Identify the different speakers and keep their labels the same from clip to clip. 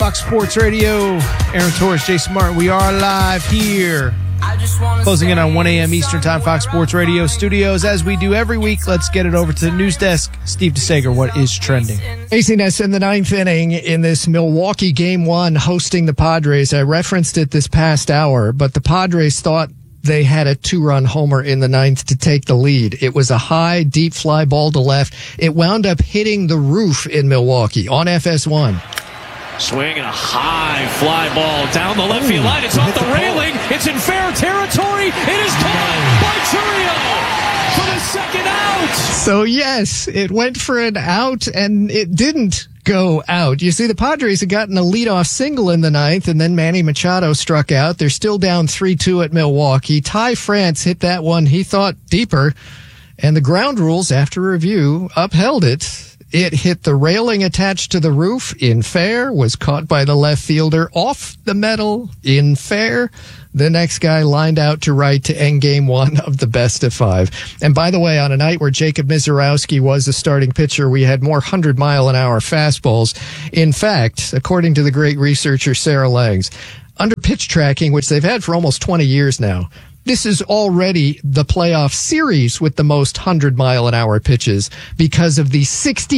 Speaker 1: Fox Sports Radio. Aaron Torres, Jason Martin. We are live here. Closing in on 1 a.m. Eastern Time, Fox Sports Radio studios. As we do every week, let's get it over to the news desk. Steve DeSager, what is trending?
Speaker 2: Haziness in the ninth inning in this Milwaukee Game 1 hosting the Padres. I referenced it this past hour, but the Padres thought they had a two-run homer in the ninth to take the lead. It was a high, deep fly ball to left. It wound up hitting the roof in Milwaukee on FS1.
Speaker 3: Swing and a high fly ball down the left field line. It's off the railing. It's in fair territory. It is caught by Chourio for the second out.
Speaker 2: So, yes, it went for an out, and it didn't go out. You see, the Padres had gotten a leadoff single in the ninth, and then Manny Machado struck out. They're still down 3-2 at Milwaukee. Ty France hit that one, he thought, deeper, and the ground rules, after review, upheld it. It hit the railing attached to the roof in fair, was caught by the left fielder off the metal in fair. The next guy lined out to right to end Game 1 of the best of 5. And by the way, on a night where Jacob Misiorowski was the starting pitcher, we had more 100-mile-an-hour fastballs. In fact, according to the great researcher Sarah Langs, under pitch tracking, which they've had for almost 20 years now, this is already the playoff series with the most 100-mile-an-hour pitches because of the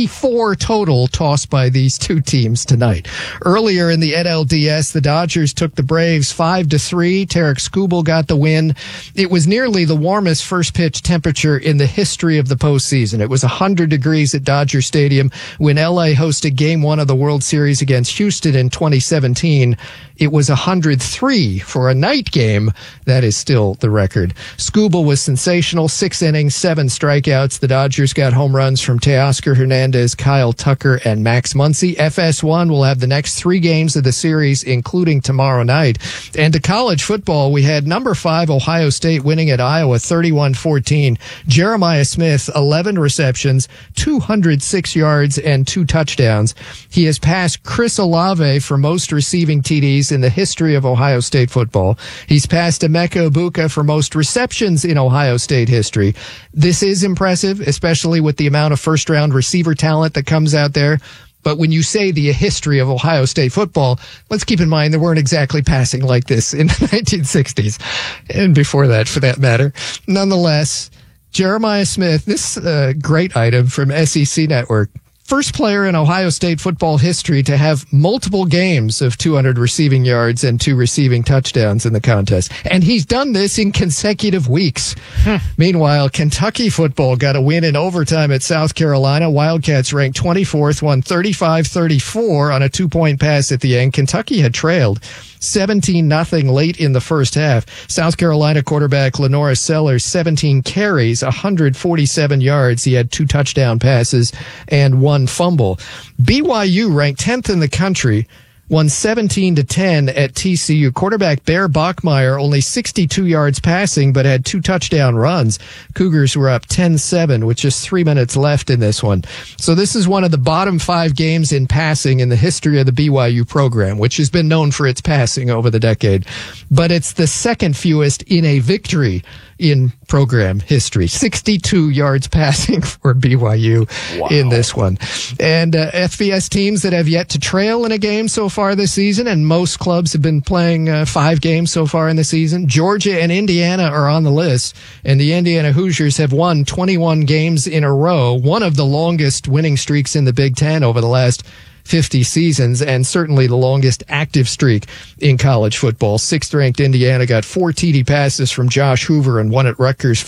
Speaker 2: 64 total tossed by these two teams tonight. Earlier in the NLDS, the Dodgers took the Braves 5-3. Tarek Skubal got the win. It was nearly the warmest first pitch temperature in the history of the postseason. It was 100 degrees at Dodger Stadium when LA hosted Game 1 of the World Series against Houston in 2017. It was 103 for a night game. That is still the record. Skubal was sensational. 6 innings, 7 strikeouts. The Dodgers got home runs from Teoscar Hernandez, Kyle Tucker, and Max Muncy. FS1 will have the next 3 games of the series, including tomorrow night. And to college football, we had number 5 Ohio State winning at Iowa 31-14. Jeremiah Smith, 11 receptions, 206 yards, and 2 touchdowns. He has passed Chris Olave for most receiving TDs in the history of Ohio State football. He's passed Emeka Egbuka for most receptions in Ohio State history. This is impressive, especially with the amount of first-round receiver talent that comes out there. But when you say the history of Ohio State football, let's keep in mind they weren't exactly passing like this in the 1960s, and before that, for that matter. Nonetheless, Jeremiah Smith, this great item from SEC Network, first player in Ohio State football history to have multiple games of 200 receiving yards and 2 receiving touchdowns in the contest. And he's done this in consecutive weeks. Meanwhile, Kentucky football got a win in overtime at South Carolina. Wildcats ranked 24th, won 35-34 on a 2-point pass at the end. Kentucky had trailed 17-0 late in the first half. South Carolina quarterback Lenora Sellers, 17 carries, 147 yards. He had 2 touchdown passes and 1 fumble. BYU ranked 10th in the country, won 17-10 at TCU. Quarterback Bear Bachmeier, only 62 yards passing, but had 2 touchdown runs. Cougars were up 10-7 with just 3 minutes left in this one. So this is one of the bottom 5 games in passing in the history of the BYU program, which has been known for its passing over the decade. But it's the second fewest in a victory in program history. 62 yards passing for BYU in this one. And FBS teams that have yet to trail in a game so far this season, and most clubs have been playing 5 games so far in the season. Georgia and Indiana are on the list, and the Indiana Hoosiers have won 21 games in a row, one of the longest winning streaks in the Big Ten over the last 50 seasons, and certainly the longest active streak in college football. 6th-ranked Indiana got 4 TD passes from Josh Hoover and won at Rutgers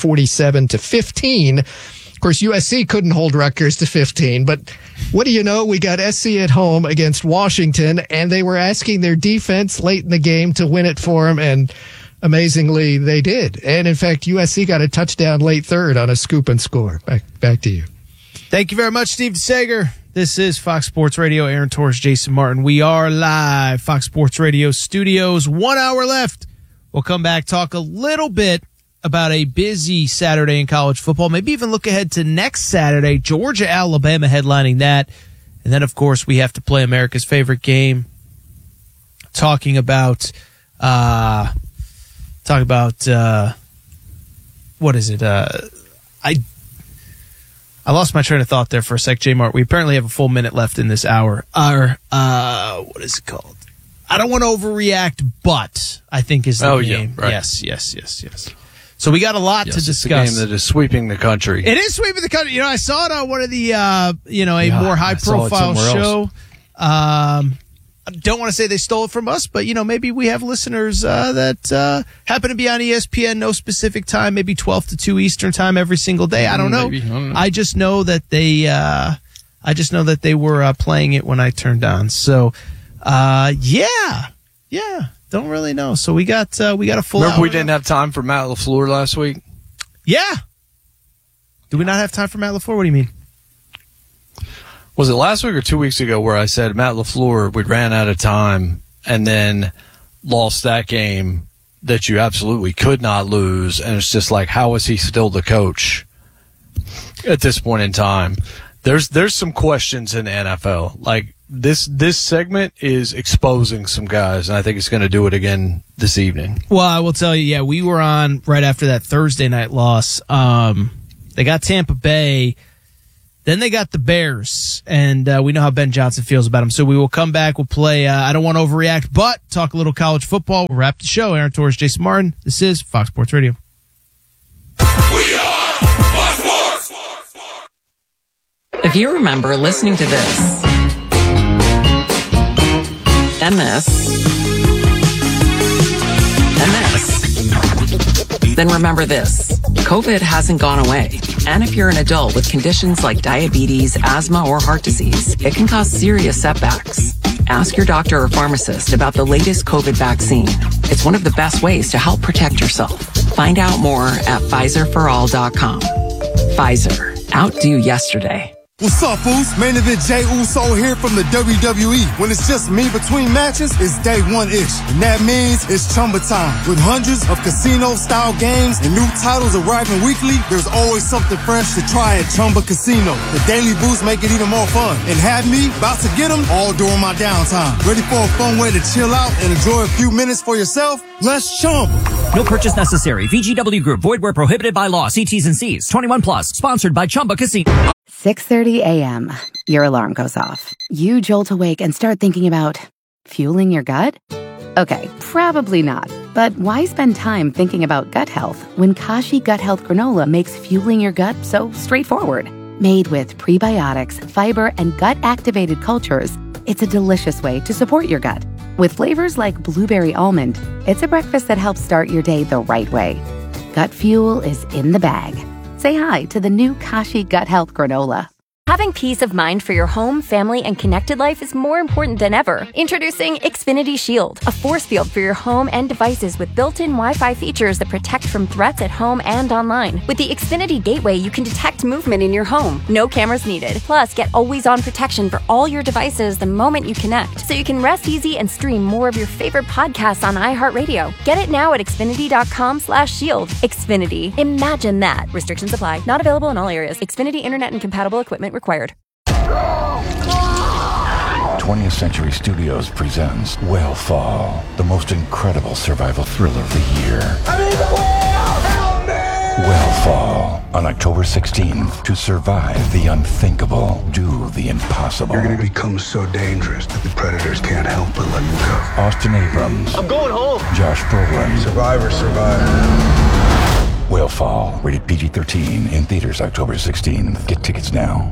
Speaker 2: 47-15. Of course, USC couldn't hold Rutgers to 15, but what do you know? We got SC at home against Washington, and they were asking their defense late in the game to win it for them, and amazingly, they did. And in fact, USC got a touchdown late third on a scoop and score. Back to you.
Speaker 1: Thank you very much, Steve DeSager. This is Fox Sports Radio. Aaron Torres, Jason Martin. We are live, Fox Sports Radio studios. 1 hour left. We'll come back, talk a little bit about a busy Saturday in college football. Maybe even look ahead to next Saturday, Georgia, Alabama headlining that. And then, of course, we have to play America's favorite game. Talking about what is it? I don't know. I lost my train of thought there for a sec, J-Mart. We apparently have a full minute left in this hour. Our, what is it called? I don't want to overreact, but I think is the game.
Speaker 4: Yeah, right.
Speaker 1: Yes. So we got a lot to discuss.
Speaker 4: It's a game that is sweeping the country.
Speaker 1: It is sweeping the country. You know, I saw it on one of the, a more high-profile show. I don't want to say they stole it from us, but, maybe we have listeners that happen to be on ESPN, no specific time, maybe 12 to 2 Eastern time every single day. I don't know. I just know that they were playing it when I turned on. So, yeah. Don't really know. So we got a full
Speaker 4: Remember
Speaker 1: hour.
Speaker 4: we didn't have time for Matt LaFleur last week?
Speaker 1: Yeah. Do we not have time for Matt LaFleur? What do you mean?
Speaker 4: Was it last week or 2 weeks ago where I said Matt LaFleur, we ran out of time and then lost that game that you absolutely could not lose? And it's just like, how is he still the coach at this point in time? There's some questions in the NFL. Like, this segment is exposing some guys, and I think it's going to do it again this evening.
Speaker 1: Well, I will tell you, we were on right after that Thursday night loss. They got Tampa Bay, then they got the Bears, and we know how Ben Johnson feels about them. So we will come back, we'll play I don't want to overreact, but talk a little college football. We'll wrap the show. Aaron Torres, Jason Martin. This is Fox Sports Radio.
Speaker 5: We are Fox Sports.
Speaker 6: If you remember listening to this and this and this, then remember this. COVID hasn't gone away. And if you're an adult with conditions like diabetes, asthma, or heart disease, it can cause serious setbacks. Ask your doctor or pharmacist about the latest COVID vaccine. It's one of the best ways to help protect yourself. Find out more at PfizerForAll.com. Pfizer. Outdo yesterday.
Speaker 7: What's up, fools? Main event Jey Uso here from the WWE. When it's just me between matches, it's day one-ish. And that means it's Chumba time. With hundreds of casino-style games and new titles arriving weekly, there's always something fresh to try at Chumba Casino. The daily boosts make it even more fun. And have me about to get them all during my downtime. Ready for a fun way to chill out and enjoy a few minutes for yourself? Let's Chumba.
Speaker 8: No purchase necessary. VGW Group. Void where prohibited by law. See T's and C's. 21 plus. Sponsored by Chumba Casino.
Speaker 9: 6:30 a.m. Your alarm goes off. You jolt awake and start thinking about fueling your gut? Okay, probably not. But why spend time thinking about gut health when Kashi Gut Health Granola makes fueling your gut so straightforward? Made with prebiotics, fiber, and gut-activated cultures, it's a delicious way to support your gut. With flavors like blueberry almond, it's a breakfast that helps start your day the right way. Gut fuel is in the bag. Say hi to the new Kashi Gut Health Granola.
Speaker 10: Having peace of mind for your home, family, and connected life is more important than ever. Introducing Xfinity Shield, a force field for your home and devices with built-in Wi-Fi features that protect from threats at home and online. With the Xfinity Gateway, you can detect movement in your home. No cameras needed. Plus, get always-on protection for all your devices the moment you connect, so you can rest easy and stream more of your favorite podcasts on iHeartRadio. Get it now at Xfinity.com/shield. Xfinity. Imagine that. Restrictions apply. Not available in all areas. Xfinity Internet and compatible equipment required.
Speaker 11: 20th Century Studios presents Whale the most incredible survival thriller of the year. Whale on October 16th. To survive the unthinkable, do the impossible.
Speaker 12: You're going to become so dangerous that the predators can't help but let you go.
Speaker 11: Austin Abrams.
Speaker 12: I'm going home.
Speaker 11: Josh Brolin.
Speaker 12: Survivor.
Speaker 11: Whale, rated PG-13, in theaters October 16th. Get tickets now.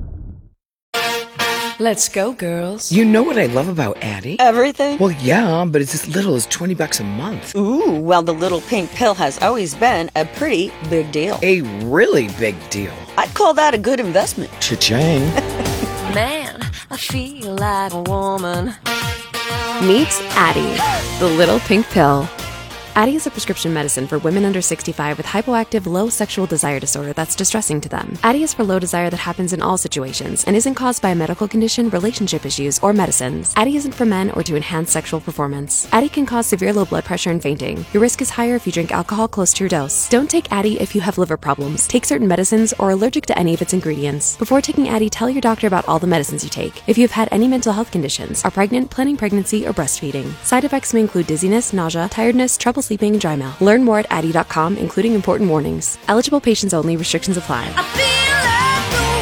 Speaker 13: Let's go, girls. You know what I love about Addie?
Speaker 14: Everything?
Speaker 13: Well, yeah, but it's as little as $20 a month.
Speaker 14: Ooh, well, the little pink pill has always been a pretty big deal.
Speaker 13: A really big deal.
Speaker 14: I'd call that a good investment.
Speaker 13: Cha-ching.
Speaker 10: Man, I feel like a woman.
Speaker 15: Meet Addie, the little pink pill. Addie is a prescription medicine for women under 65 with hypoactive low sexual desire disorder that's distressing to them. Addie is for low desire that happens in all situations and isn't caused by a medical condition, relationship issues, or medicines. Addie isn't for men or to enhance sexual performance. Addie can cause severe low blood pressure and fainting. Your risk is higher if you drink alcohol close to your dose. Don't take Addie if you have liver problems, take certain medicines, or are allergic to any of its ingredients. Before taking Addie, tell your doctor about all the medicines you take. If you've had any mental health conditions, are pregnant, planning pregnancy, or breastfeeding. Side effects may include dizziness, nausea, tiredness, trouble sleeping, and dry mouth. Learn more at Addie.com, including important warnings. Eligible patients only. Restrictions apply.
Speaker 5: I feel like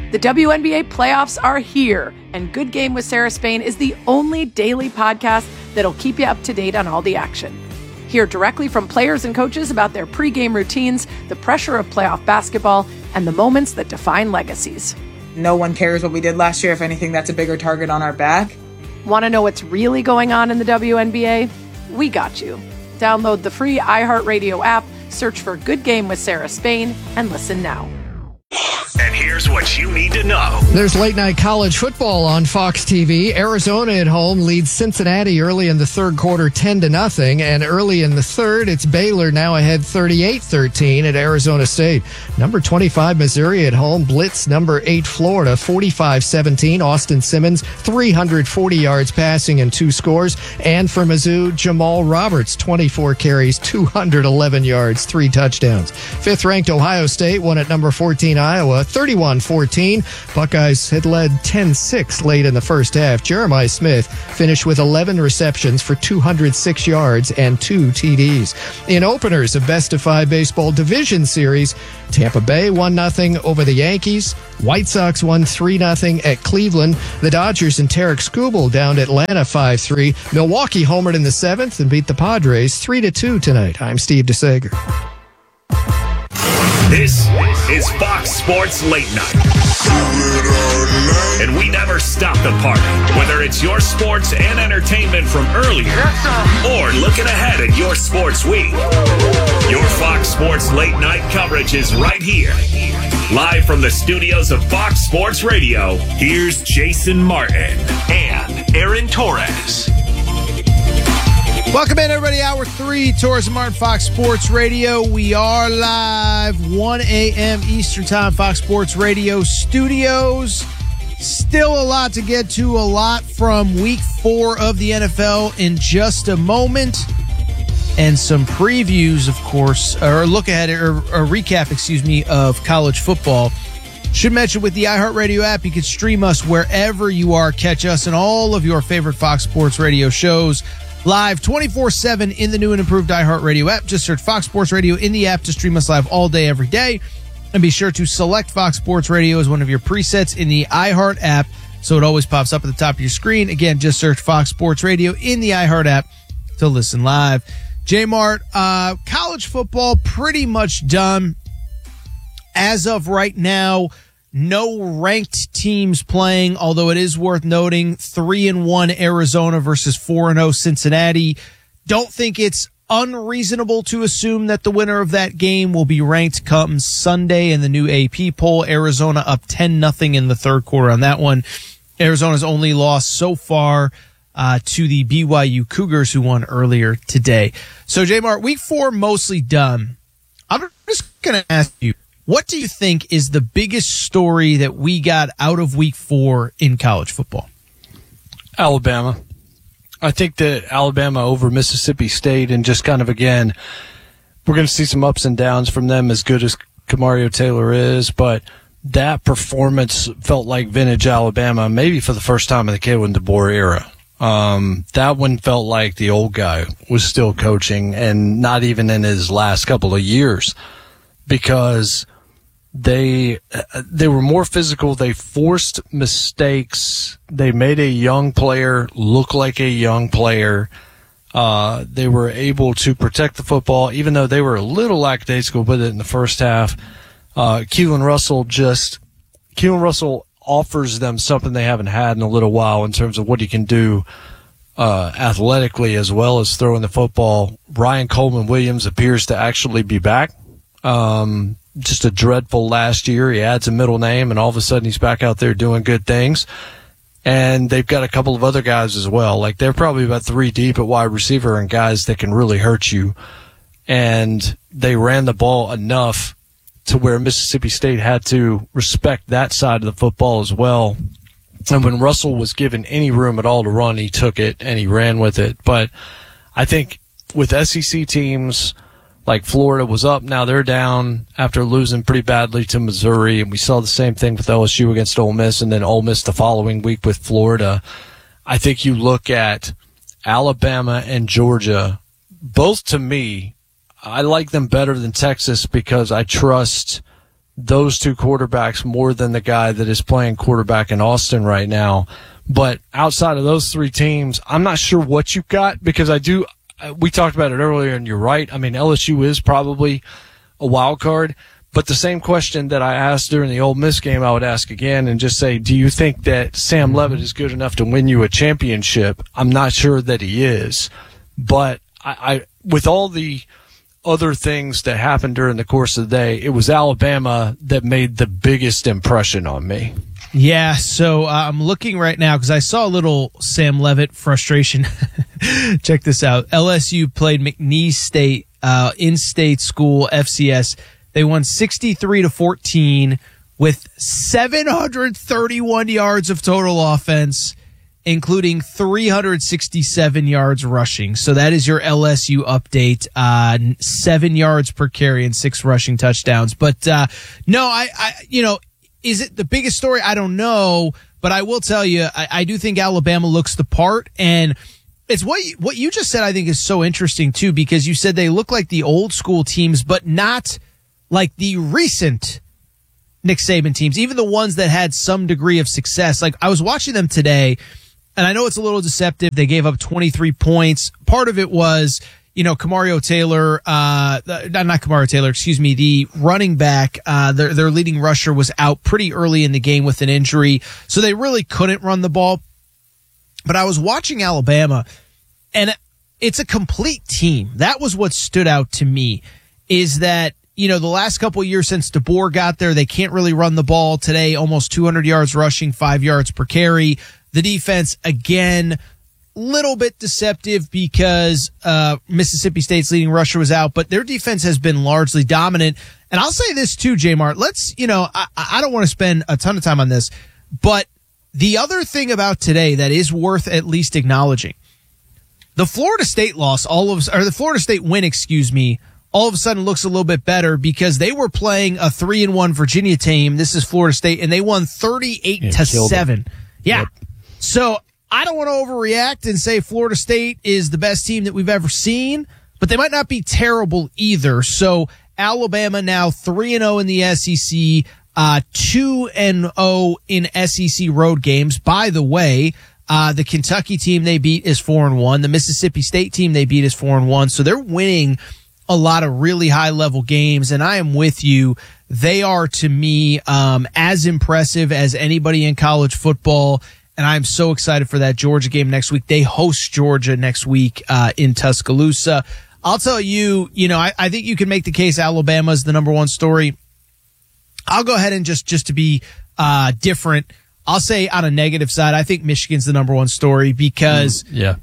Speaker 16: The WNBA playoffs are here, and Good Game with Sarah Spain is the only daily podcast that'll keep you up to date on all the action. Hear directly from players and coaches about their pregame routines, the pressure of playoff basketball, and the moments that define legacies.
Speaker 17: No one cares what we did last year. If anything, that's a bigger target on our back.
Speaker 16: Want to know what's really going on in the WNBA? We got you. Download the free iHeartRadio app, search for Good Game with Sarah Spain, and listen now.
Speaker 18: And here's what you need to know.
Speaker 2: There's late night college football on Fox TV. Arizona at home leads Cincinnati early in the third quarter 10-0. And early in the third, it's Baylor now ahead 38-13 at Arizona State. Number 25 Missouri at home blitz number 8 Florida 45-17. Austin Simmons 340 yards passing and 2 scores. And for Mizzou, Jamal Roberts 24 carries, 211 yards, 3 touchdowns. Fifth ranked Ohio State won at number 14 Iowa 31-14. Buckeyes had led 10-6 late in the first half. Jeremiah Smith finished with 11 receptions for 206 yards and 2 TDs. In openers of Best of 5 Baseball Division Series, Tampa Bay 1-0 over the Yankees. White Sox won 3-0 at Cleveland. The Dodgers and Tarek Skubal downed Atlanta 5-3. Milwaukee homered in the 7th and beat the Padres 3-2 tonight. I'm Steve DeSager.
Speaker 18: This is Fox Sports Late Night. And we never stop the party, whether it's your sports and entertainment from earlier or looking ahead at your sports week. Your Fox Sports Late Night coverage is right here. Live from the studios of Fox Sports Radio, here's Jason Martin and Aaron Torres.
Speaker 1: Welcome in, everybody. Hour 3, Torres and Martin, Fox Sports Radio. We are live, 1 a.m. Eastern Time, Fox Sports Radio studios. Still a lot to get to, a lot from Week 4 of the NFL in just a moment. And some previews, of course, or a look ahead, or a recap, of college football. Should mention with the iHeartRadio app, you can stream us wherever you are. Catch us and all of your favorite Fox Sports Radio shows live 24/7 in the new and improved iHeartRadio app. Just search Fox Sports Radio in the app to stream us live all day, every day. And be sure to select Fox Sports Radio as one of your presets in the iHeart app so it always pops up at the top of your screen. Again, just search Fox Sports Radio in the iHeart app to listen live. J-Mart, college football pretty much done. As of right now, no ranked teams playing, although it is worth noting 3-1 Arizona versus 4-0 Cincinnati. Don't think it's unreasonable to assume that the winner of that game will be ranked come Sunday in the new AP poll. Arizona up 10-0 in the third quarter on that one. Arizona's only lost so far to the BYU Cougars, who won earlier today. So, J-Mart, Week 4 mostly done. I'm just going to ask you, what do you think is the biggest story that we got out of Week 4 in college football?
Speaker 4: Alabama. I think that Alabama over Mississippi State, and just kind of, again, we're going to see some ups and downs from them, as good as Kamario Taylor is, but that performance felt like vintage Alabama, maybe for the first time in the Kalen DeBoer era. That one felt like the old guy was still coaching, and not even in his last couple of years, because they were more physical. They forced mistakes. They made a young player look like a young player. They were able to protect the football, even though they were a little lackadaisical with it in the first half. Keelan Russell offers them something they haven't had in a little while in terms of what he can do athletically as well as throwing the football. Ryan Coleman Williams appears to actually be back. Just a dreadful last year. He adds a middle name, and all of a sudden he's back out there doing good things. And they've got a couple of other guys as well. Like, they're probably about 3 deep at wide receiver and guys that can really hurt you. And they ran the ball enough to where Mississippi State had to respect that side of the football as well. And when Russell was given any room at all to run, he took it and he ran with it. But I think with SEC teams, like Florida was up, now they're down after losing pretty badly to Missouri. And we saw the same thing with LSU against Ole Miss, and then Ole Miss the following week with Florida. I think you look at Alabama and Georgia, both to me, I like them better than Texas because I trust those two quarterbacks more than the guy that is playing quarterback in Austin right now. But outside of those three teams, I'm not sure what you've got, because we talked about it earlier, and you're right. I mean, LSU is probably a wild card, but the same question that I asked during the Ole Miss game, I would ask again and just say, do you think that Sam Leavitt is good enough to win you a championship? I'm not sure that he is, but I with all the other things that happened during the course of the day, it was Alabama that made the biggest impression on me.
Speaker 1: Yeah, so I'm looking right now because I saw a little Sam Leavitt frustration. Check this out. LSU played McNeese State, in-state school, FCS. They won 63-14 with 731 yards of total offense, including 367 yards rushing. So that is your LSU update. 7 yards per carry and 6 rushing touchdowns. But no, is it the biggest story? I don't know, but I will tell you, I do think Alabama looks the part, and it's what you just said. I think is so interesting too, because you said they look like the old school teams, but not like the recent Nick Saban teams, even the ones that had some degree of success. Like, I was watching them today, and I know it's a little deceptive. They gave up 23 points. Part of it was, Kamario Taylor, not Kamario Taylor, excuse me, the running back, their leading rusher was out pretty early in the game with an injury, so they really couldn't run the ball. But I was watching Alabama, and it's a complete team. That was what stood out to me, is that, the last couple of years since DeBoer got there, they can't really run the ball. Today, almost 200 yards rushing, 5 yards per carry. The defense, again, little bit deceptive because Mississippi State's leading rusher was out, but their defense has been largely dominant. And I'll say this too, J-Mart. I don't want to spend a ton of time on this, but the other thing about today that is worth at least acknowledging, the Florida State the Florida State win, all of a sudden looks a little bit better because they were playing a 3-1 Virginia team. This is Florida State, and they won 38-7. Yeah. Yep. So I don't want to overreact and say Florida State is the best team that we've ever seen, but they might not be terrible either. So Alabama now 3-0 in the SEC, 2-0 in SEC road games. By the way, the Kentucky team they beat is 4-1. The Mississippi State team they beat is 4-1. So they're winning a lot of really high level games, and I am with you. They are, to me, as impressive as anybody in college football. And I'm so excited for that Georgia game next week. They host Georgia next week in Tuscaloosa. I'll tell you, I think you can make the case Alabama's the number one story. I'll go ahead and just to be different, I'll say on a negative side, I think Michigan's the number one story because,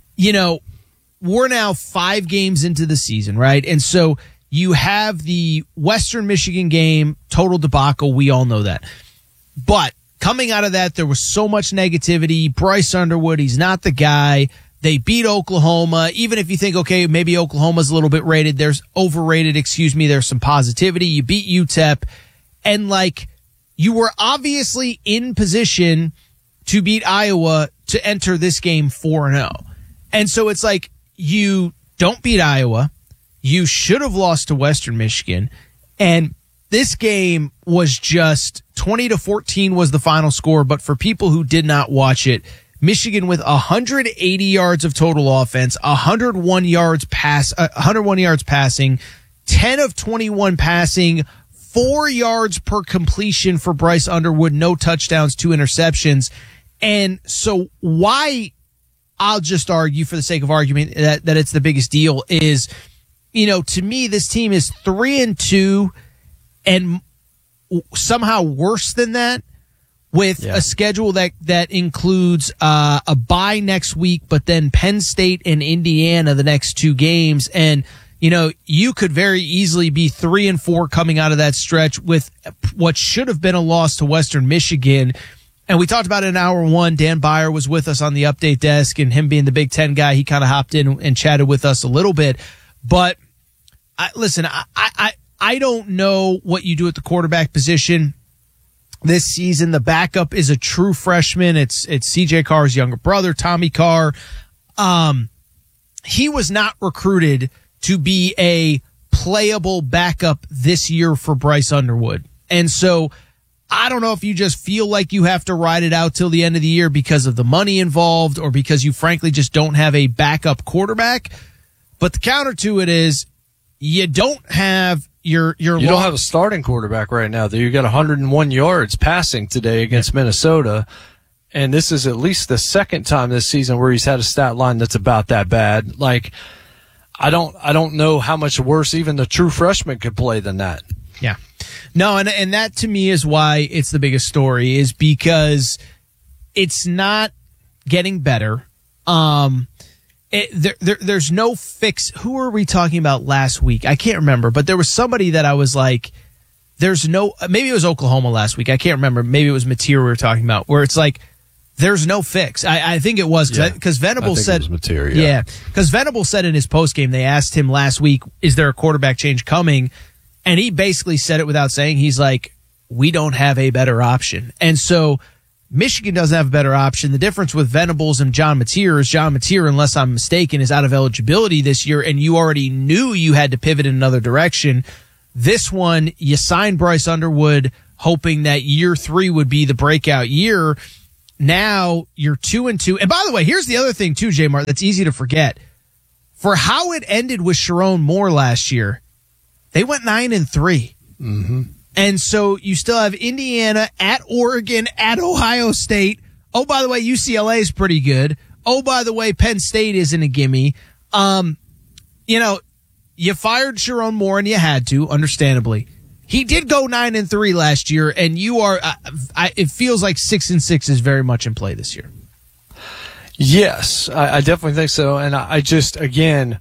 Speaker 1: we're now 5 games into the season, right? And so you have the Western Michigan game, total debacle. We all know that. But coming out of that, there was so much negativity. Bryce Underwood, he's not the guy. They beat Oklahoma. Even if you think, okay, maybe Oklahoma's a little bit rated, there's some positivity. You beat UTEP. And you were obviously in position to beat Iowa to enter this game 4-0. And so it's like, you don't beat Iowa. You should have lost to Western Michigan. And this game was just 20-14 was the final score. But for people who did not watch it, Michigan with 180 yards of total offense, 101 yards passing, 10 of 21 passing, 4 yards per completion for Bryce Underwood, no touchdowns, 2 interceptions. And so why I'll just argue for the sake of argument that it's the biggest deal is, to me, this team is 3-2 and somehow worse than that with a schedule that includes a bye next week, but then Penn State and Indiana the next 2 games. And, you could very easily be 3-4 coming out of that stretch with what should have been a loss to Western Michigan. And we talked about it in hour 1. Dan Beyer was with us on the update desk, and him being the Big Ten guy, he kind of hopped in and chatted with us a little bit. But I don't know what you do at the quarterback position this season. The backup is a true freshman. It's CJ Carr's younger brother, Tommy Carr. He was not recruited to be a playable backup this year for Bryce Underwood. And so I don't know if you just feel like you have to ride it out till the end of the year because of the money involved or because you frankly just don't have a backup quarterback. But the counter to it is you don't have you don't
Speaker 4: have a starting quarterback right now. You got 101 yards passing today against Minnesota. And this is at least the second time this season where he's had a stat line that's about that bad. Like, I don't know how much worse even the true freshman could play than that.
Speaker 1: Yeah. No, and that to me is why it's the biggest story, is because it's not getting better. There's no fix. Who were we talking about last week? I can't remember, but there was somebody that I was like, maybe it was Oklahoma last week. I can't remember. Maybe it was Mateer we were talking about, where it's like, there's no fix. I think it was because Venable said, because Venable said in his postgame, they asked him last week, is there a quarterback change coming? And he basically said it without saying. He's like, we don't have a better option. And so Michigan doesn't have a better option. The difference with Venables and John Mateer is John Mateer, unless I'm mistaken, is out of eligibility this year, and you already knew you had to pivot in another direction. This one, you signed Bryce Underwood hoping that year 3 would be the breakout year. Now you're 2-2. And by the way, here's the other thing too, J-Mart, that's easy to forget. For how it ended with Sharon Moore last year, they went 9-3.
Speaker 4: Mm-hmm.
Speaker 1: And so you still have Indiana, at Oregon, at Ohio State. Oh, by the way, UCLA is pretty good. Oh, by the way, Penn State isn't a gimme. You fired Sharon Moore, and you had to, understandably. He did go 9-3 last year, and you are. It feels like 6-6 is very much in play this year.
Speaker 4: Yes, I definitely think so. And I just, again,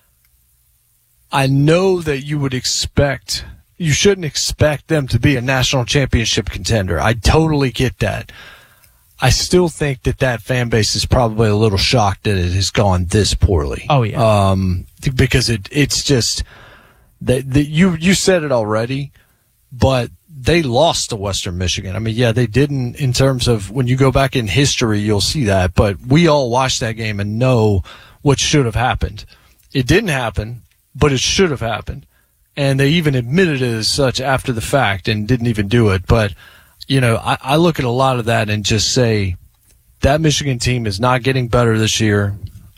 Speaker 4: I know that you shouldn't expect them to be a national championship contender. I totally get that. I still think that fan base is probably a little shocked that it has gone this poorly.
Speaker 1: Oh yeah.
Speaker 4: Because it's just that you said it already, but they lost to Western Michigan. I mean, yeah, they didn't in terms of when you go back in history, you'll see that, but we all watched that game and know what should have happened. It didn't happen, but it should have happened. And they even admitted it as such after the fact and didn't even do it. But, I look at a lot of that and just say that Michigan team is not getting better this year.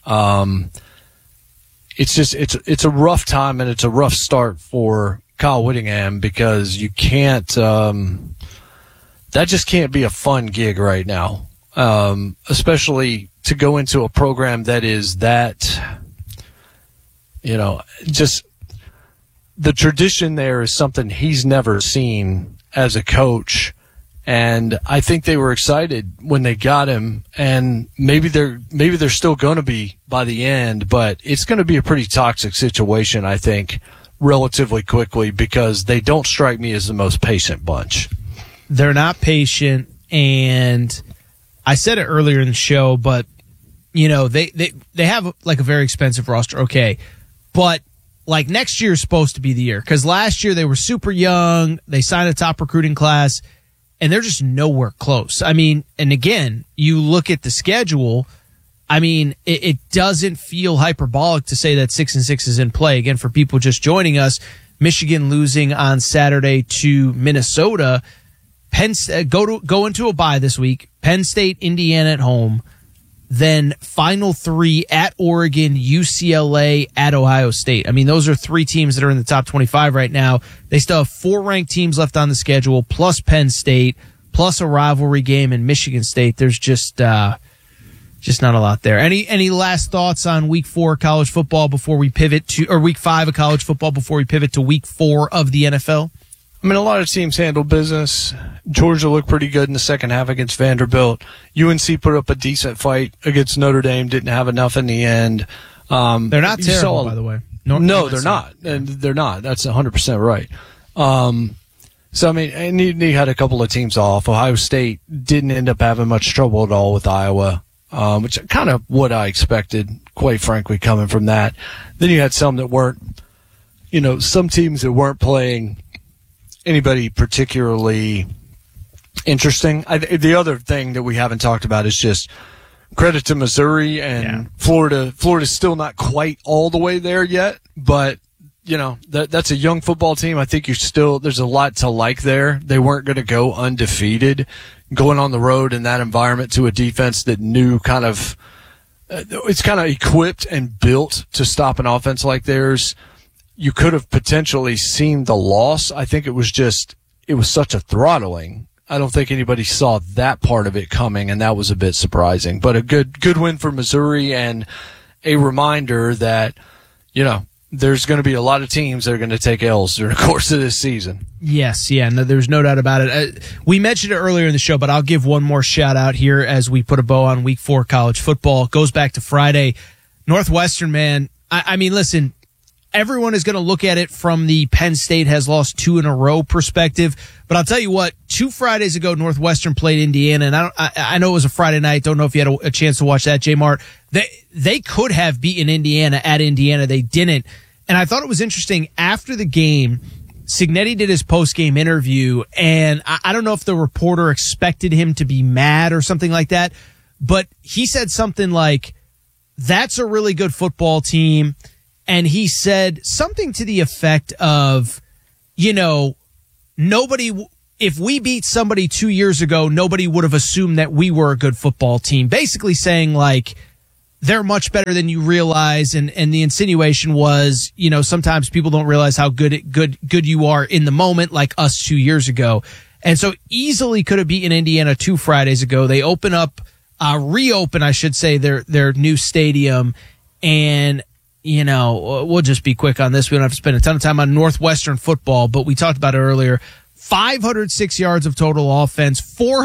Speaker 4: It's just, it's a rough time and it's a rough start for Kyle Whittingham because you can't, that just can't be a fun gig right now. Especially to go into a program that is that, just, the tradition there is something he's never seen as a coach. And I think they were excited when they got him, and maybe they're still going to be by the end, but it's going to be a pretty toxic situation, I think, relatively quickly because they don't strike me as the most patient bunch.
Speaker 1: They're not patient, and I said it earlier in the show, but they have like a very expensive roster, okay, but like next year is supposed to be the year because last year they were super young. They signed a top recruiting class and they're just nowhere close. I mean, and again, you look at the schedule. I mean, it doesn't feel hyperbolic to say that 6-6 is in play. Again, for people just joining us, Michigan losing on Saturday to Minnesota. Penn go into a bye this week. Penn State, Indiana at home. Then final 3 at Oregon, UCLA, at Ohio State. I mean, those are 3 teams that are in the top 25 right now. They still have 4 ranked teams left on the schedule, plus Penn State, plus a rivalry game in Michigan State. There's just not a lot there. Any last thoughts on week 4 college football before we pivot to, or week 5 of college football before we pivot to week 4 of the NFL?
Speaker 4: I mean, a lot of teams handle business. Georgia looked pretty good in the second half against Vanderbilt. UNC put up a decent fight against Notre Dame, didn't have enough in the end.
Speaker 1: They're not terrible, by the way.
Speaker 4: No, they're not. And they're not. That's 100% right. So, I mean, and you had a couple of teams off. Ohio State didn't end up having much trouble at all with Iowa, which is kind of what I expected, quite frankly, coming from that. Then you had some that weren't, some teams that weren't playing anybody particularly interesting. The other thing that we haven't talked about is just credit to Missouri and Florida. Florida's still not quite all the way there yet, but that's a young football team. I think there's a lot to like there. They weren't going to go undefeated going on the road in that environment to a defense that knew it's kind of equipped and built to stop an offense like theirs. You could have potentially seen the loss. I think it was such a throttling. I don't think anybody saw that part of it coming, and that was a bit surprising. But a good win for Missouri, and a reminder that, there's going to be a lot of teams that are going to take L's during the course of this season.
Speaker 1: Yes, yeah, no, there's no doubt about it. We mentioned it earlier in the show, but I'll give one more shout out here as we put a bow on Week 4 college football. It goes back to Friday. Northwestern, man, I mean, listen, everyone is going to look at it from the Penn State has lost 2 in a row perspective. But I'll tell you what, 2 Fridays ago, Northwestern played Indiana, and I know it was a Friday night. Don't know if you had a chance to watch that, J Mart. They could have beaten Indiana at Indiana. They didn't. And I thought it was interesting. After the game, Cignetti did his post-game interview, and I don't know if the reporter expected him to be mad or something like that, but he said something like, that's a really good football team. And he said something to the effect of, if we beat somebody 2 years ago, nobody would have assumed that we were a good football team. Basically saying, like, they're much better than you realize. And the insinuation was, sometimes people don't realize how good you are in the moment, like us 2 years ago. And so easily could have beaten Indiana 2 Fridays ago. They reopen, I should say, their new stadium. And, we'll just be quick on this. We don't have to spend a ton of time on Northwestern football, but we talked about it earlier. 506 yards of total offense,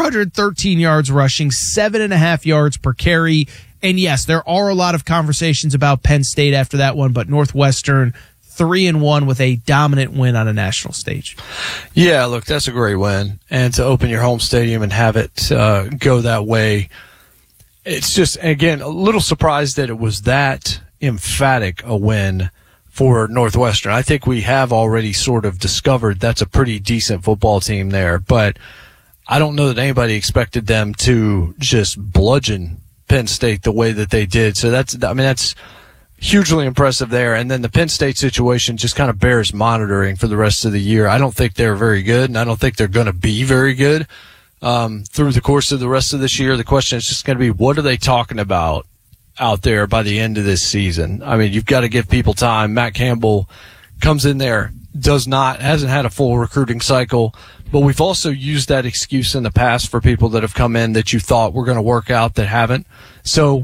Speaker 1: 413 yards rushing, 7.5 yards per carry. And yes, there are a lot of conversations about Penn State after that one, but Northwestern 3-1 with a dominant win on a national stage.
Speaker 4: Yeah, look, that's a great win. And to open your home stadium and have it go that way, it's just, again, a little surprised that it was that emphatic a win for Northwestern. I think we have already sort of discovered that's a pretty decent football team there, but I don't know that anybody expected them to just bludgeon Penn State the way that they did. So that's hugely impressive there. And then the Penn State situation just kind of bears monitoring for the rest of the year. I don't think they're very good, and I don't think they're going to be very good through the course of the rest of this year. The question is just going to be, what are they talking about out there by the end of this season? I mean, you've got to give people time. Matt Campbell comes in there, hasn't had a full recruiting cycle, but we've also used that excuse in the past for people that have come in that you thought were going to work out that haven't. So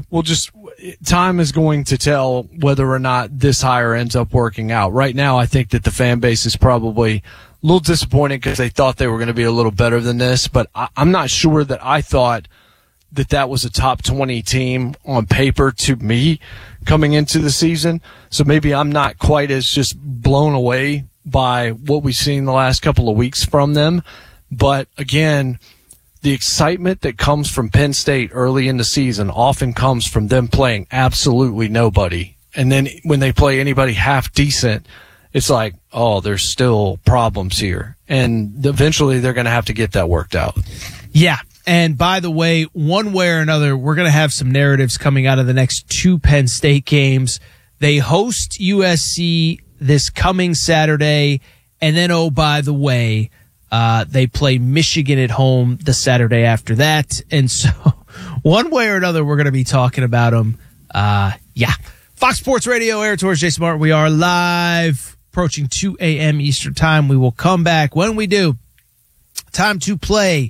Speaker 4: time is going to tell whether or not this hire ends up working out. Right now, I think that the fan base is probably a little disappointed because they thought they were going to be a little better than this, but I'm not sure that I thought that was a top 20 team on paper to me coming into the season. So maybe I'm not quite as just blown away by what we've seen the last couple of weeks from them. But again, the excitement that comes from Penn State early in the season often comes from them playing absolutely nobody. And then when they play anybody half decent, it's like, oh, there's still problems here. And eventually they're going to have to get that worked out.
Speaker 1: Yeah. And by the way, one way or another, we're going to have some narratives coming out of the next 2 Penn State games. They host USC this coming Saturday. And then, oh, by the way, they play Michigan at home the Saturday after that. And so one way or another, we're going to be talking about them. Yeah. Fox Sports Radio, Air Tours, Jason Martin. We are live, approaching 2 a.m. Eastern time. We will come back. When we do, time to play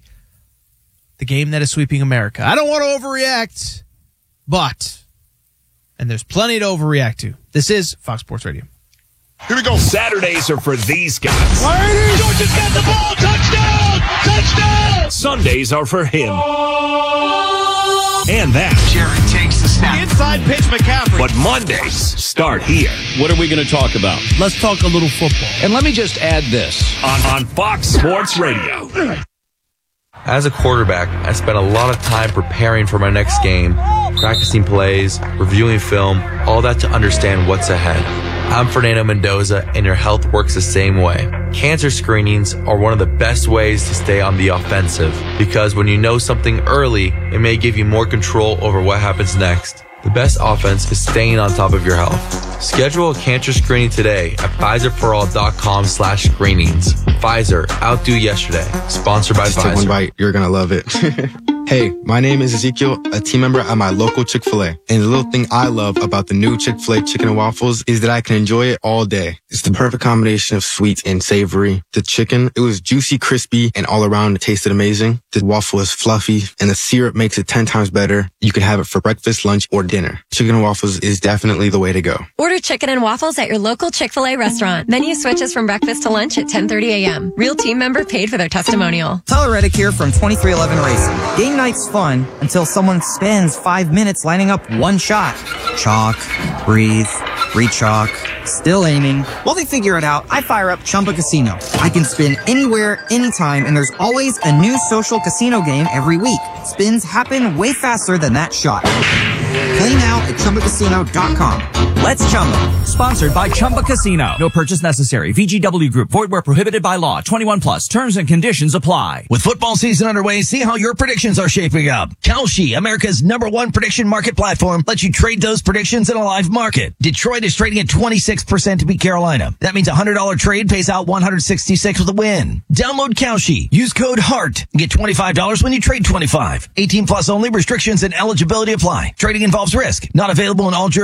Speaker 1: the game that is sweeping America. I don't want to overreact, and there's plenty to overreact to. This is Fox Sports Radio.
Speaker 18: Here we go. Saturdays are for these guys.
Speaker 3: Georgia's got the ball. Touchdown! Touchdown!
Speaker 18: Sundays are for him. And that.
Speaker 3: Jared takes the snap. Inside pitch, McCaffrey.
Speaker 18: But Mondays start here.
Speaker 3: What are we going to talk about?
Speaker 1: Let's talk a little football.
Speaker 3: And let me just add this.
Speaker 18: On Fox Sports Radio.
Speaker 19: As a quarterback, I spent a lot of time preparing for my next game, practicing plays, reviewing film, all that to understand what's ahead. I'm Fernando Mendoza, and your health works the same way. Cancer screenings are one of the best ways to stay on the offensive, because when you know something early, it may give you more control over what happens next. The best offense is staying on top of your health. Schedule a cancer screening today at PfizerForAll.com/screenings. Pfizer, outdo yesterday. Sponsored by
Speaker 20: Just
Speaker 19: Pfizer.
Speaker 20: take one bite. You're going to love it. Hey, my name is Ezekiel, a team member at my local Chick-fil-A. And the little thing I love about the new Chick-fil-A chicken and waffles is that I can enjoy it all day. It's the perfect combination of sweet and savory. The chicken, it was juicy, crispy, and all around it tasted amazing. The waffle is fluffy, and the syrup makes it 10 times better. You can have it for breakfast, lunch, or dinner. Chicken and waffles is definitely the way to go.
Speaker 21: Order chicken and waffles at your local Chick-fil-A restaurant. Menu switches from breakfast to lunch at 10:30 a.m. Real team member paid for their testimonial.
Speaker 22: Tyler Reddick here from 2311 Racing. Game night's fun until someone spends 5 minutes lining up one shot. Chalk, breathe, re-chalk, still aiming. While they figure it out, I fire up Chumba Casino. I can spin anywhere, anytime, and there's always a new social casino game every week. Spins happen way faster than that shot. Play now at ChumbaCasino.com.
Speaker 8: Let's Chumba. Sponsored by Chumba Casino. No purchase necessary. VGW Group. Void where prohibited by law. 21 plus. Terms and conditions apply.
Speaker 23: With football season underway, see how your predictions are shaping up. Kalshi, America's #1 prediction market platform, lets you trade those predictions in a live market. Detroit is trading at 26% to beat Carolina. That means a $100 trade pays out $166 with a win. Download Kalshi. Use code HEART and get $25 when you trade 25. 18 plus only. Restrictions and eligibility apply. Trading involves risk. Not available in all jurisdictions.